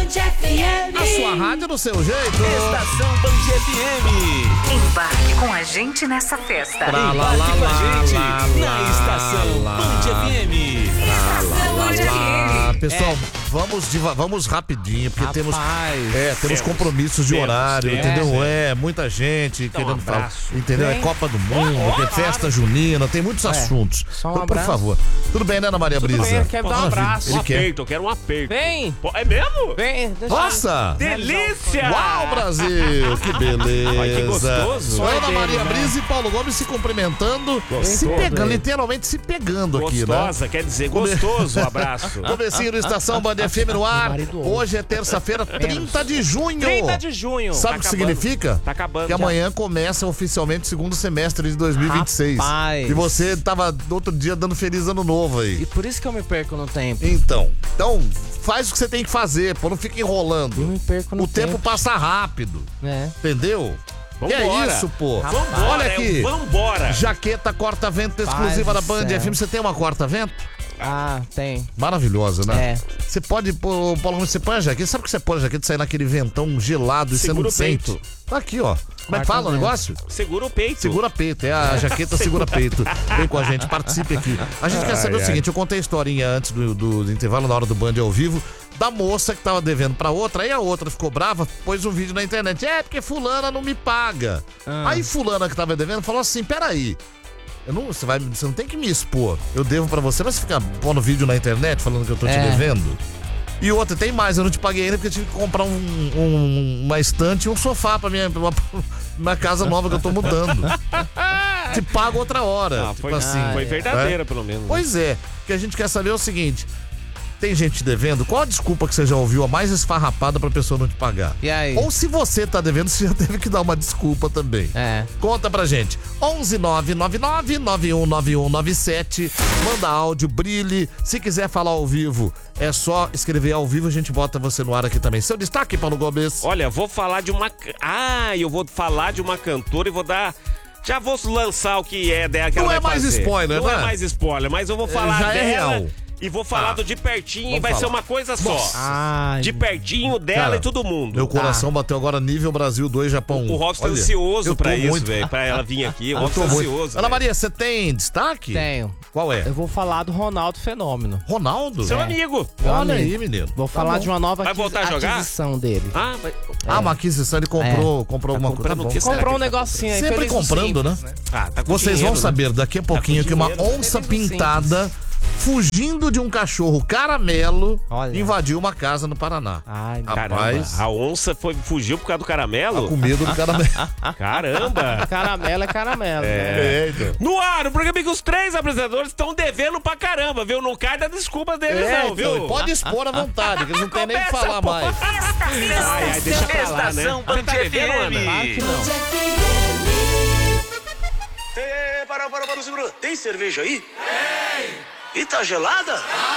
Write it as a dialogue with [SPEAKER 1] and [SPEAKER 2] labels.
[SPEAKER 1] A sua rádio do seu jeito.
[SPEAKER 2] Estação Band FM.
[SPEAKER 3] Embarque com a gente nessa festa.
[SPEAKER 2] Embarque com a gente na Estação Band FM.
[SPEAKER 3] Estação Band FM.
[SPEAKER 1] Pessoal, vamos rapidinho, porque temos compromissos de horário, entendeu? Muita gente querendo falar, entendeu? É Copa do Mundo, é festa junina, tem muitos assuntos.
[SPEAKER 4] Só um
[SPEAKER 1] Então, por
[SPEAKER 4] abraço.
[SPEAKER 1] favor. Tudo bem, né, Ana Maria Brisa?
[SPEAKER 4] bem, eu quero dar um abraço.
[SPEAKER 1] Ele quer.
[SPEAKER 5] Aperto, eu quero um aperto.
[SPEAKER 4] Vem!
[SPEAKER 5] Pô, é mesmo?
[SPEAKER 4] Vem!
[SPEAKER 1] Nossa!
[SPEAKER 5] Delícia!
[SPEAKER 1] Uau, Brasil! Que beleza!
[SPEAKER 5] Ai, que gostoso.
[SPEAKER 1] Ana
[SPEAKER 4] dele,
[SPEAKER 1] Maria
[SPEAKER 4] né?
[SPEAKER 1] Brisa e Paulo Gomes se cumprimentando, se pegando, literalmente se pegando aqui, né?
[SPEAKER 5] Gostosa, quer dizer gostoso, abraço.
[SPEAKER 1] Comecinho do Estação Band FM no ar. Hoje é terça-feira, 30 de junho.
[SPEAKER 4] 30 de junho!
[SPEAKER 1] Sabe o que significa?
[SPEAKER 5] Tá acabando.
[SPEAKER 1] Que amanhã começa oficialmente o segundo semestre de 2026.
[SPEAKER 4] Rapaz.
[SPEAKER 1] E você tava no outro dia dando feliz ano novo aí.
[SPEAKER 4] E por isso que eu me perco no tempo.
[SPEAKER 1] Então, faz o que você tem que fazer, pô, não fica
[SPEAKER 4] Eu
[SPEAKER 1] enrolando.
[SPEAKER 4] me perco no
[SPEAKER 1] O tempo passa rápido,
[SPEAKER 4] É.
[SPEAKER 1] entendeu? Que é
[SPEAKER 5] Vambora.
[SPEAKER 1] isso, pô.
[SPEAKER 5] Vambora,
[SPEAKER 1] Olha aqui.
[SPEAKER 5] Vambora.
[SPEAKER 1] Jaqueta corta-vento exclusiva da
[SPEAKER 4] do
[SPEAKER 1] Band
[SPEAKER 4] céu.
[SPEAKER 1] FM. Você tem uma corta-vento?
[SPEAKER 4] Ah, tem.
[SPEAKER 1] Maravilhosa, né?
[SPEAKER 4] É.
[SPEAKER 1] Você pode pôr, Paulo, você põe a jaqueta. Sabe que você põe a jaqueta e sai naquele ventão gelado e você
[SPEAKER 5] Segura
[SPEAKER 1] não
[SPEAKER 5] o peito.
[SPEAKER 1] sente? Tá aqui, ó. Como é que fala o negócio?
[SPEAKER 5] Segura o peito.
[SPEAKER 1] Segura peito, é a jaqueta segura peito. Vem com a gente, participe aqui. A gente quer saber o seguinte, eu contei a historinha antes do intervalo, na hora do Band ao vivo, da moça que tava devendo pra outra, aí a outra ficou brava, pôs um vídeo na internet, porque fulana não me paga. Aí fulana que tava devendo falou assim, peraí, você não tem que me expor, eu devo pra você, mas você fica pondo vídeo na internet falando que eu tô te devendo? E outra, tem mais, eu não te paguei ainda porque eu tive que comprar uma estante e um sofá pra minha casa nova que eu tô mudando. Te pago outra hora.
[SPEAKER 5] Foi verdadeira, pelo menos.
[SPEAKER 1] Pois é, o que a gente quer saber é o seguinte: tem gente te devendo? Qual a desculpa que você já ouviu a mais esfarrapada pra pessoa não te pagar?
[SPEAKER 4] E aí?
[SPEAKER 1] Ou se você tá devendo, você já teve que dar uma desculpa também.
[SPEAKER 4] É.
[SPEAKER 1] Conta pra gente. 11999919197. Manda áudio, brilhe. Se quiser falar ao vivo, é só escrever ao vivo, a gente bota você no ar aqui também. Seu destaque, Paulo Gomes.
[SPEAKER 5] Olha, eu vou falar de uma... eu vou falar de uma cantora e vou dar... Já vou lançar o que é dela que
[SPEAKER 1] Não
[SPEAKER 5] ela
[SPEAKER 1] é
[SPEAKER 5] vai
[SPEAKER 1] mais
[SPEAKER 5] fazer.
[SPEAKER 1] spoiler,
[SPEAKER 5] Não
[SPEAKER 1] né?
[SPEAKER 5] é mais spoiler, mas eu vou falar
[SPEAKER 1] já é
[SPEAKER 5] dela
[SPEAKER 1] real.
[SPEAKER 5] e vou falar do de pertinho e vai ser uma coisa só.
[SPEAKER 4] Ai.
[SPEAKER 5] De pertinho dela
[SPEAKER 1] Cara,
[SPEAKER 5] e todo mundo.
[SPEAKER 1] Meu coração bateu agora nível Brasil 2, Japão 1.
[SPEAKER 5] O Robson tá
[SPEAKER 1] Olha,
[SPEAKER 5] ansioso
[SPEAKER 1] eu tô
[SPEAKER 5] pra isso,
[SPEAKER 1] muito-
[SPEAKER 5] velho. Pra ela vir aqui. O
[SPEAKER 1] Eu
[SPEAKER 5] Robson
[SPEAKER 1] tô
[SPEAKER 5] tá
[SPEAKER 1] muito.
[SPEAKER 5] ansioso.
[SPEAKER 1] Ana
[SPEAKER 5] velho.
[SPEAKER 1] Maria, você tem destaque?
[SPEAKER 4] Tenho.
[SPEAKER 1] Qual é?
[SPEAKER 4] Eu vou falar do Ronaldo Fenômeno.
[SPEAKER 1] Ronaldo?
[SPEAKER 5] Seu amigo.
[SPEAKER 4] Meu
[SPEAKER 1] Olha
[SPEAKER 4] amigo.
[SPEAKER 1] aí, menino.
[SPEAKER 4] Vou falar
[SPEAKER 1] bom.
[SPEAKER 4] de uma nova
[SPEAKER 5] Vai voltar a jogar?
[SPEAKER 4] aquisição dele.
[SPEAKER 5] Vai...
[SPEAKER 1] Uma aquisição, ele comprou alguma coisa. Tá
[SPEAKER 5] comprando
[SPEAKER 1] bom.
[SPEAKER 5] o que será?
[SPEAKER 4] Comprou um
[SPEAKER 5] que ele tá
[SPEAKER 4] negocinho aí.
[SPEAKER 1] Sempre
[SPEAKER 4] feliz do
[SPEAKER 1] comprando, né?
[SPEAKER 4] simples,
[SPEAKER 5] tá com
[SPEAKER 1] Vocês
[SPEAKER 5] dinheiro,
[SPEAKER 1] vão saber daqui a pouquinho que uma
[SPEAKER 5] dinheiro.
[SPEAKER 1] onça
[SPEAKER 4] Feliz do
[SPEAKER 1] pintada fugindo de um cachorro caramelo
[SPEAKER 4] Olha.
[SPEAKER 1] invadiu uma casa no Paraná.
[SPEAKER 4] Ai, meu
[SPEAKER 5] Caramba,
[SPEAKER 1] Rapaz,
[SPEAKER 5] a onça fugiu por causa do caramelo?
[SPEAKER 1] com medo do caramelo.
[SPEAKER 5] Caramba!
[SPEAKER 4] Caramelo é caramelo. né?
[SPEAKER 1] É, então.
[SPEAKER 5] No ar, o programa que os três apresentadores estão devendo pra caramba, viu? Não cai da desculpa deles, não, viu?
[SPEAKER 1] Então, pode expor à vontade, que eles não tem nem o que falar mais.
[SPEAKER 5] Ai, deixa pra lá, né?
[SPEAKER 2] Estação
[SPEAKER 5] Você
[SPEAKER 2] Band
[SPEAKER 5] tá devendo,
[SPEAKER 2] FM.
[SPEAKER 5] Ana?
[SPEAKER 4] Claro que não.
[SPEAKER 6] Para, segura. Tem cerveja aí? Tem. E tá gelada?